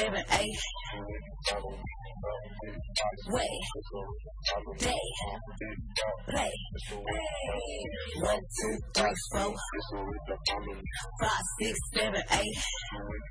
7, 8. Wait, day, play. 1, 2, 3, 4, 5, 6, 7, 8.